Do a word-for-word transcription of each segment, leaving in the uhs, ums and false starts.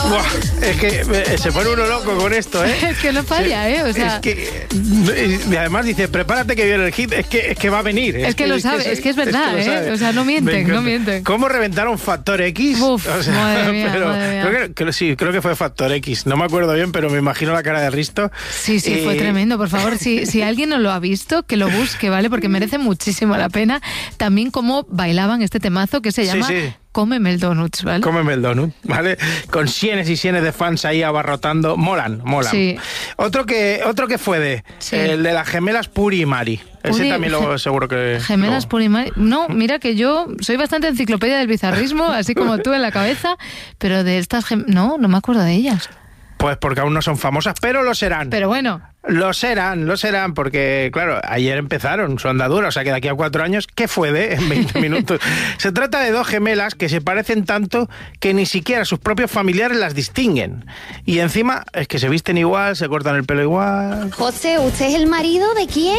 Buah, es que eh, se pone uno loco con esto, ¿eh? Es que no falla, ¿eh? O sea... Es que... Y además dice, prepárate que viene el hit. Es que, es que va a venir. Es, es que, que lo sabe, es que es, que es verdad, es que ¿eh? O sea, no mienten, no mienten. ¿Cómo reventaron Factor X? Uf, o sea, madre mía, pero madre mía. Creo que, creo, sí, creo que fue Factor X. No me acuerdo bien, pero me imagino la cara de Risto. Sí, sí, y... fue tremendo. Por favor, si, si alguien no lo ha visto, que lo busque, ¿vale? Porque merece muchísimo la pena. También cómo bailaban este temazo que se llama... Sí, sí. Cómeme el donut, ¿vale? Cómeme el donut, ¿vale? Con cienes y cienes de fans ahí abarrotando. Molan, molan. Sí. Otro que otro que fue de sí. el de las gemelas Puri y Mari. Ese Puri, también lo seguro que... Gemelas lo... Puri y Mari. No, mira que yo soy bastante enciclopedia del bizarrismo, así como tú en la cabeza, pero de estas gem... No, no me acuerdo de ellas. Pues porque aún no son famosas, pero lo serán. Pero bueno... Lo serán, lo serán, porque, claro, ayer empezaron su andadura, o sea que de aquí a cuatro años, ¿qué fue de en veinte minutos? Se trata de dos gemelas que se parecen tanto que ni siquiera sus propios familiares las distinguen. Y encima es que se visten igual, se cortan el pelo igual. José, ¿usted es el marido de quién?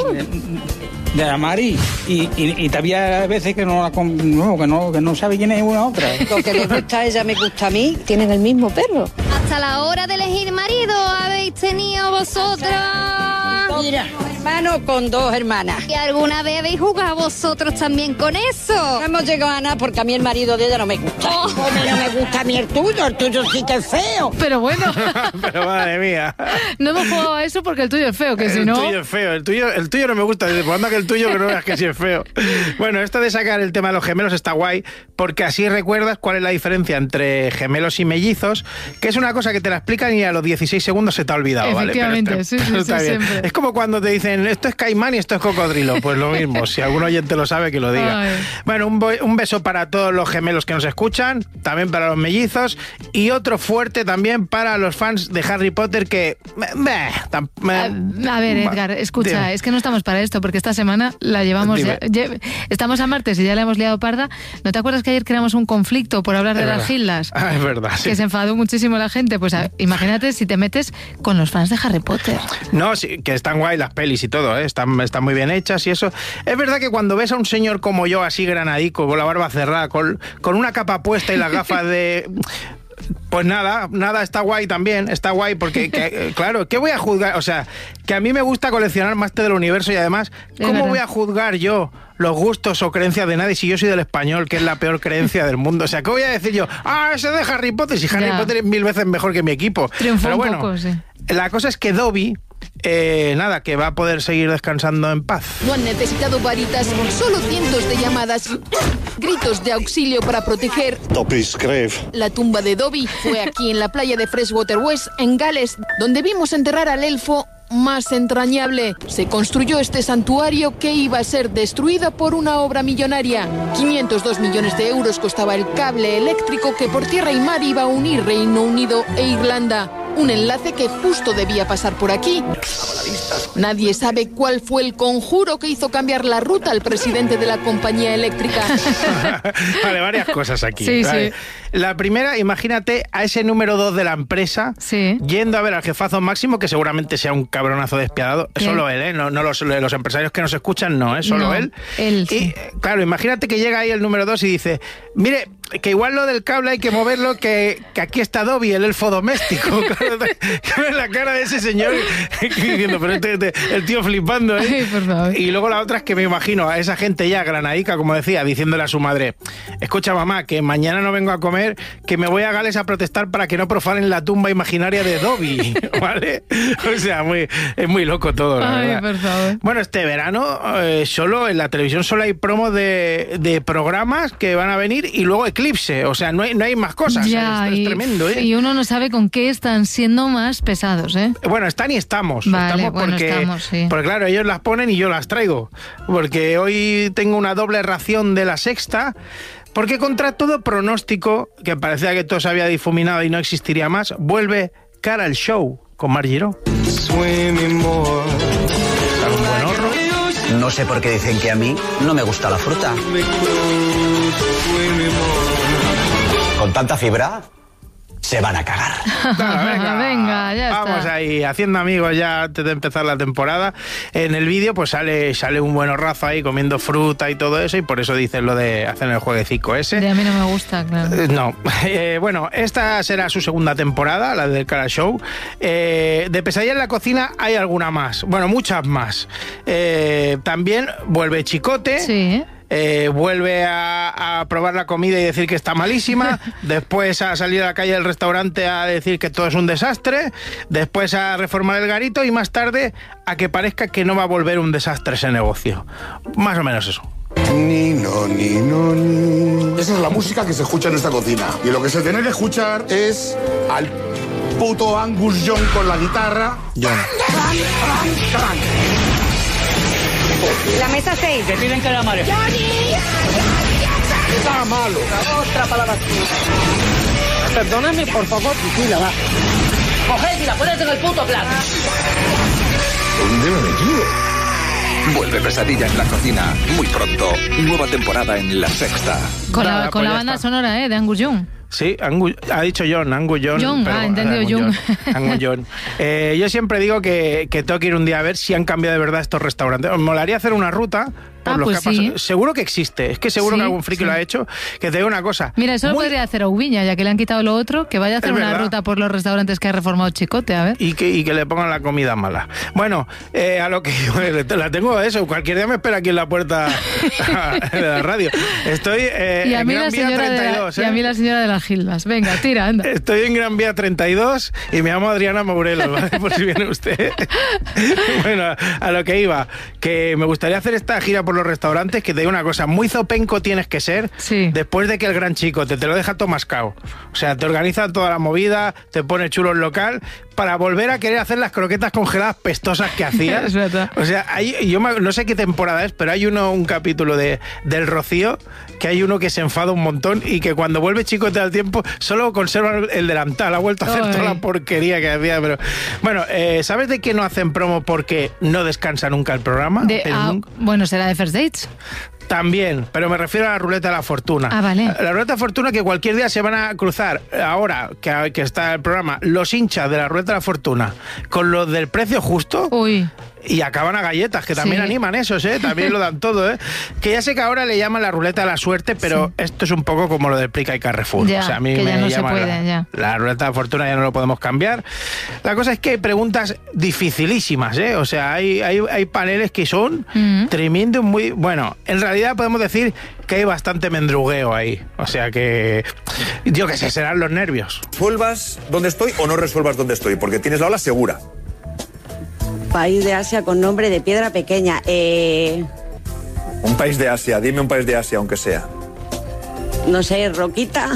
De la Mari. Y, y, y todavía a veces que no, la, no, que no que no sabe quién es una otra. Lo que le gusta a ella me gusta a mí. Tienen el mismo perro. Hasta la hora de elegir marido habéis tenido vosotras. Mira, hermano con dos hermanas. ¿Y alguna vez habéis jugado vosotros también con eso? No hemos llegado a nada porque a mí el marido de ella no me gusta. Oh. Como no me gusta a mí el tuyo, el tuyo sí que es feo. Pero bueno. Pero madre mía. No hemos jugado a eso porque el tuyo es feo, que el si no... El tuyo es feo, el tuyo, el tuyo no me gusta. Dice, pues anda que el tuyo que no veas que sí es feo. Bueno, esto de sacar el tema de los gemelos está guay porque así recuerdas cuál es la diferencia entre gemelos y mellizos, que es una cosa que te la explican y a los dieciséis segundos se te ha olvidado, ¿vale? Efectivamente, Pero sí, sí, sí, siempre. Es como cuando te dicen, esto es caimán y esto es cocodrilo. Pues lo mismo, si algún oyente lo sabe, que lo diga. Ay. Bueno, un, un beso para todos los gemelos que nos escuchan, también para los mellizos, y otro fuerte también para los fans de Harry Potter que... Meh, tam, meh, a, a ver, Edgar, escucha, dime. Es que no estamos para esto, porque esta semana la llevamos... Ya, ya, estamos a martes y ya la hemos liado parda. ¿No te acuerdas que ayer creamos un conflicto por hablar de es las verdad. gildas? Ah, es verdad, sí. Que se enfadó muchísimo la gente. Pues a, imagínate si te metes con los fans de Harry Potter. No, sí, que están guay las pelis y todo, ¿eh? están, están muy bien hechas y eso. Es verdad que cuando ves a un señor como yo, así granadico, con la barba cerrada, con, con una capa puesta y las gafas de... Pues nada, nada, está guay también, está guay porque, que, claro, ¿qué voy a juzgar? O sea, que a mí me gusta coleccionar Máster del Universo y además, ¿cómo voy a juzgar yo los gustos o creencias de nadie si yo soy del español, que es la peor creencia del mundo? O sea, ¿qué voy a decir yo? Ah, ese de Harry Potter, si Harry ya. Potter es mil veces mejor que mi equipo. Triunfó Pero un bueno, poco, sí. La cosa es que Dobby... Eh, nada, que va a poder seguir descansando en paz. No han necesitado varitas, solo cientos de llamadas, gritos de auxilio para proteger la tumba de Dobby. Fue aquí en la playa de Freshwater West, en Gales, donde vimos enterrar al elfo más entrañable. Se construyó este santuario que iba a ser destruido por una obra millonaria. quinientos dos millones de euros costaba el cable eléctrico que por tierra y mar iba a unir Reino Unido e Irlanda. Un enlace que justo debía pasar por aquí. Nadie sabe cuál fue el conjuro que hizo cambiar la ruta al presidente de la compañía eléctrica. Vale, varias cosas aquí. Sí, vale. sí. La primera, imagínate a ese número dos de la empresa sí. yendo a ver al jefazo máximo, que seguramente sea un cabronazo despiadado. ¿Qué? Solo él, ¿eh? No, no los, los empresarios que nos escuchan, no, es ¿eh? Solo no, él. él sí. Y claro, imagínate que llega ahí el número dos y dice, mire, que igual lo del cable hay que moverlo, que, que aquí está Dobby, el elfo doméstico. Claro, la cara de ese señor diciendo, pero este, este, el tío flipando, ¿eh? Ay, por favor. Y luego la otra es que me imagino a esa gente ya granadica, como decía, diciéndole a su madre, escucha mamá, que mañana no vengo a comer, que me voy a Gales a protestar para que no profanen la tumba imaginaria de Dobby, ¿vale? O sea, muy, es muy loco todo, la Ay, verdad. por favor. Bueno, este verano eh, solo en la televisión solo hay promo de, de programas que van a venir y luego Eclipse, o sea, no hay, no hay más cosas. Ya, Esto y, es tremendo, ¿eh? Y uno no sabe con qué están siendo más pesados, ¿eh? Bueno, están y estamos. Vale, estamos bueno, porque, estamos, sí. porque claro, ellos las ponen y yo las traigo. Porque hoy tengo una doble ración de La Sexta. Porque contra todo pronóstico, que parecía que todo se había difuminado y no existiría más, vuelve Cara al Show con Mar Giró. No sé por qué dicen que a mí no me gusta la fruta. ¿Con tanta fibra? se van a cagar. Claro, venga, venga, ya está. Vamos ahí, haciendo amigos ya antes de empezar la temporada. En el vídeo pues sale, sale un buen horrazo ahí comiendo fruta y todo eso, y por eso dicen lo de hacer el jueguecico ese. De a mí no me gusta, claro. Eh, No. Eh, bueno, esta será su segunda temporada, la del Cara Show. Eh, de Pesadilla en la cocina hay alguna más. Bueno, muchas más. Eh, también vuelve Chicote. Sí. Eh, vuelve a, a probar la comida y decir que está malísima, después a salir a la calle del restaurante a decir que todo es un desastre, después a reformar el garito y más tarde a que parezca que no va a volver un desastre ese negocio. Más o menos eso. Ni no, ni no, ni. Esa es la música que se escucha en esta cocina. Y lo que se tiene que escuchar es al puto Angus Young con la guitarra. John. La mesa seis. Que piden que la mare. Está malo. Otra palabra. Perdóname, por favor, Priscila, va. Coged y la pones en el puto plato. ¿Dónde me he metido? Vuelve Pesadilla en la cocina, muy pronto. Nueva temporada en La Sexta. Con la, Nada, con pues la ya banda está. sonora, ¿eh? De Angus Young. Sí, Angu, ha dicho John, Angus John. John, pero, ah, entendido, Angus John. John, Angus John. Eh, yo siempre digo que, que tengo que ir un día a ver si han cambiado de verdad estos restaurantes. Me molaría hacer una ruta por Ah, los pues que ha sí. pasado. Seguro que existe, es que seguro Sí, que algún friki sí. lo ha hecho. Que te digo una cosa. Mira, eso lo muy- podría hacer Oubiña, ya que le han quitado lo otro, que vaya a hacer Es una verdad. ruta por los restaurantes que ha reformado Chicote, a ver. Y que, y que le pongan la comida mala. Bueno, eh, a lo que la tengo eso. Cualquier día me espera aquí en la puerta de la radio. Estoy eh, Y a, en mí Gran la Vía señora de treinta y la, dos. y a ¿eh? mí la señora de las Gildas. Venga, tira, anda. Estoy en Gran Vía treinta y dos y me llamo Adriana Morelos, ¿vale? Por si viene usted. Bueno, a lo que iba, que me gustaría hacer esta gira por los restaurantes, que te digo una cosa, muy zopenco tienes que ser Sí. después de que el gran chico te, te lo deja todo mascao. O sea, te organiza toda la movida, te pone chulo el local, para volver a querer hacer las croquetas congeladas pestosas que hacías. Es verdad. O sea, hay, yo me- no sé qué temporada es, pero hay uno, un capítulo de del Rocío, que hay uno que se enfada un montón y que cuando vuelve Chicote al tiempo solo conserva el, el delantal, ha vuelto a hacer Ay. toda la porquería que hacía. Pero bueno, eh, ¿sabes de qué no hacen promo porque no descansa nunca el programa? De, El ah, nunca- bueno, será de First Dates. También, pero me refiero a la ruleta de la fortuna. Ah, vale. La ruleta de la fortuna, que cualquier día se van a cruzar, ahora que, que está el programa, los hinchas de la ruleta de la fortuna con los del precio justo. Uy. Y acaban a galletas, que también Sí. animan esos, ¿eh? También lo dan todo, ¿eh? Que ya sé que ahora le llaman la ruleta de la suerte, pero Sí. esto es un poco como lo del Prica y Carrefour. Ya, o sea, a mí que me ya no se llaman puede, la, ya. la ruleta de la fortuna ya no lo podemos cambiar. La cosa es que hay preguntas dificilísimas, ¿eh? O sea, hay, hay, hay paneles que son Mm. tremendo, muy... Bueno, en realidad podemos decir que hay bastante mendrugueo ahí. O sea que... Yo qué sé, serán los nervios. ¿Resuelvas dónde estoy o no resuelvas dónde estoy? Porque tienes la ola segura. País de Asia con nombre de piedra pequeña. Eh, Un país de Asia, dime un país de Asia, aunque sea. no sé, Roquita.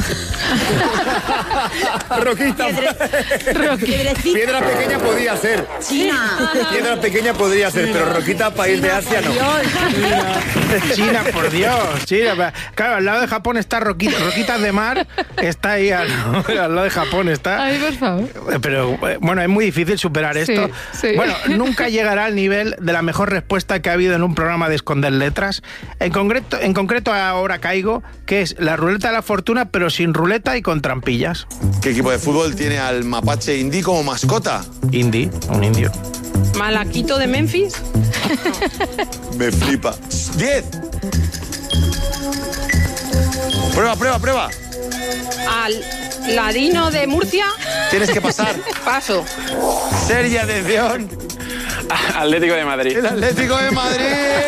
Roquita. Piedrecita. Piedra pequeña podría ser. China. Piedra pequeña podría ser, pero Roquita, país de Asia, no. China, por Dios, China. Claro, al lado de Japón está Roquita, Roquitas de Mar, está ahí al, al lado de Japón, está. Ay, por favor. Pero eh, bueno, es muy difícil superar Sí, esto. sí. Bueno, nunca llegará al nivel de la mejor respuesta que ha habido en un programa de esconder letras. En concreto, en concreto ahora caigo, que es la ruleta de la fortuna, pero sin ruleta y con trampillas. ¿Qué equipo de fútbol tiene al mapache Indy como mascota? Indy, un indio. Malaquito de Memphis. Me flipa. ¡Diez! Prueba, prueba, prueba. Al Ladino de Murcia. Tienes que pasar. Paso. Seria atención. Atlético de Madrid. El Atlético de Madrid.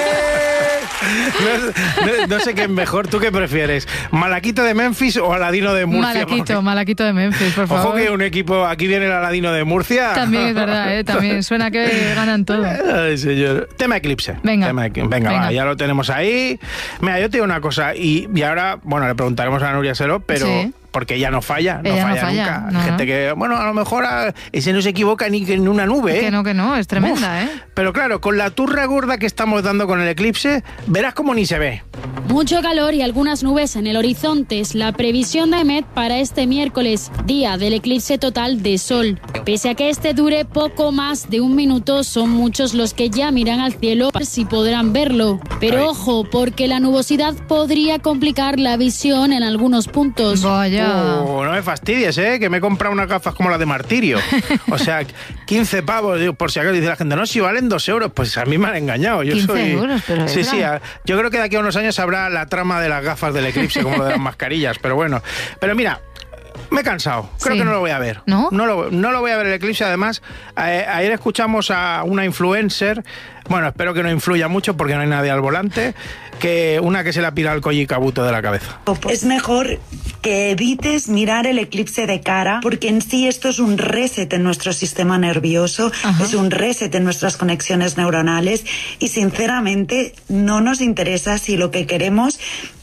No, no- no sé qué es mejor, ¿tú qué prefieres? ¿Malaquito de Memphis o Aladino de Murcia? Malaquito, Malaquito de Memphis, por favor. Ojo que un equipo, aquí viene el Aladino de Murcia. También es verdad, ¿eh? También suena que ganan todo. Ay, señor. Tema Eclipse. Venga. Tema Eclipse. Venga, Venga. va, ya lo tenemos ahí. Mira, yo te digo una cosa, y, y ahora, bueno, le preguntaremos a Nuria Seró, pero... Sí. Porque ella no falla, no Ella no falla, falla, nunca. no, Hay gente no. que, bueno, a lo mejor ah, ese no se equivoca ni que en una nube, ¿eh? Que no, que no, es tremenda, Uf. ¿eh? Pero claro, con la turra gorda que estamos dando con el eclipse, verás cómo ni se ve. Mucho calor y algunas nubes en el horizonte es la previsión de Met para este miércoles, día del eclipse total de sol. Pese a que este dure poco más de un minuto, son muchos los que ya miran al cielo para ver si podrán verlo. Pero Ay. ojo, porque la nubosidad podría complicar la visión en algunos puntos. Vaya. Oh, no me fastidies, ¿eh? Que me he comprado unas gafas como las de Martirio. O sea, quince pavos, digo, por si acaso dice la gente, no, si valen dos euros, pues a mí me han engañado. Yo quince soy... euros, pero Sí, sí, a... yo creo que de aquí a unos años habrá la trama de las gafas del eclipse, como lo de las mascarillas, pero bueno. Pero mira, me he cansado. Creo sí. que no lo voy a ver. ¿No? No lo, no lo voy a ver el eclipse. Además, eh, ayer escuchamos a una influencer, bueno, espero que no influya mucho porque no hay nadie al volante, que una que se le ha pirado el Koji Kabuto de la cabeza. Es mejor que evites mirar el eclipse de cara, porque en sí esto es un reset en nuestro sistema nervioso, Ajá. es un reset en nuestras conexiones neuronales y sinceramente no nos interesa si lo que queremos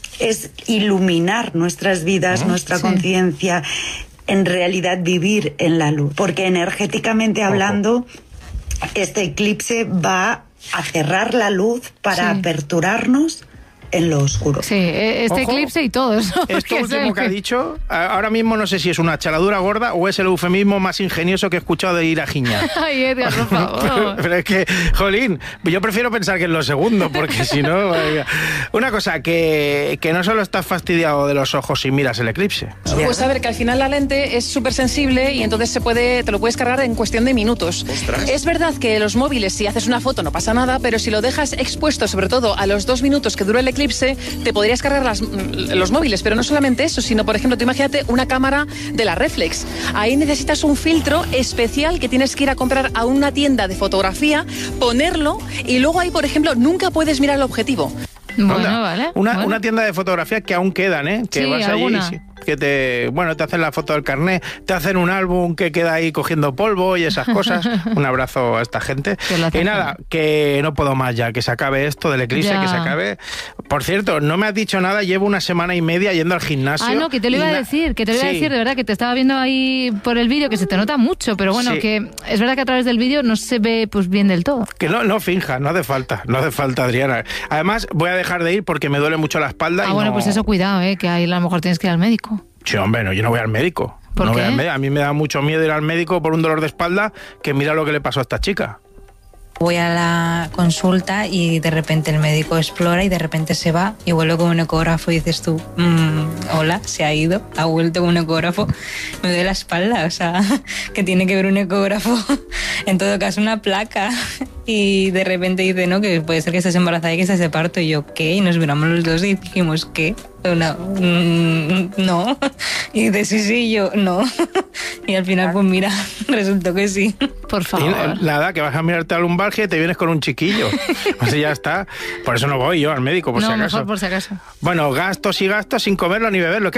es iluminar nuestras vidas, oh, nuestra sí. conciencia, en realidad vivir en la luz. Porque energéticamente hablando, Ojo. este eclipse va a cerrar la luz para sí. aperturarnos en lo oscuro. Sí, este Ojo, eclipse y todo eso. Esto último que ha dicho, ahora mismo no sé si es una chaladura gorda o es el eufemismo más ingenioso que he escuchado de ir a giñar. Ay, Edgar, por favor. pero, pero es que, jolín, yo prefiero pensar que es lo segundo, porque si no... Una cosa, que, que no solo estás fastidiado de los ojos si miras el eclipse. Pues a ver, que al final la lente es súper sensible y entonces se puede, te lo puedes cargar en cuestión de minutos. Ostras. Es verdad que los móviles, si haces una foto no pasa nada, pero si lo dejas expuesto, sobre todo a los dos minutos que dura el eclipse, te podrías cargar las, los móviles, pero no solamente eso, sino, por ejemplo, tú imagínate una cámara de la reflex. Ahí necesitas un filtro especial que tienes que ir a comprar a una tienda de fotografía, ponerlo y luego ahí, por ejemplo, nunca puedes mirar el objetivo. Bueno, Onda, vale. Una, bueno. una tienda de fotografía que aún quedan, ¿eh? Que sí, vas allí alguna. y, que te, bueno, te hacen la foto del carnet, te hacen un álbum que queda ahí cogiendo polvo y esas cosas. Un abrazo a esta gente. Y nada, que no puedo más ya, que se acabe esto del eclipse, ya. que se acabe. Por cierto, no me has dicho nada, llevo una semana y media yendo al gimnasio. Ah, no, que te lo iba a decir, que te lo iba sí. a decir, de verdad, que te estaba viendo ahí por el vídeo, que se te nota mucho, pero bueno, sí. que es verdad que a través del vídeo no se ve pues bien del todo. Que no, no finjas, no hace falta, no hace falta, Adriana. Además, voy a dejar de ir porque me duele mucho la espalda. Ah, y bueno, no... pues eso, cuidado, eh, que ahí a lo mejor tienes que ir al médico. Sí, hombre, no, yo no voy al médico. ¿Por no qué? Voy al médico. A mí me da mucho miedo ir al médico por un dolor de espalda, que mira lo que le pasó a esta chica. Voy a la consulta y de repente el médico explora y de repente se va y vuelve con un ecógrafo y dices tú, mmm, hola, se ha ido, ha vuelto con un ecógrafo, me duele la espalda, o sea, que tiene que ver un ecógrafo, en todo caso una placa, y de repente dice, no, que puede ser que estés embarazada y que estés de parto, y yo, ¿qué? Y nos miramos los dos y dijimos, ¿qué? No, mm, no, y dice, sí, sí, yo, no, y al final, pues mira, resultó que sí. Por favor. Y nada, que vas a mirarte al lumbalgia y te vienes con un chiquillo. Así ya está. Por eso no voy yo al médico, por no, si acaso. Mejor por si acaso. Bueno, gastos y gastos sin comerlo ni beberlo. ¿Qué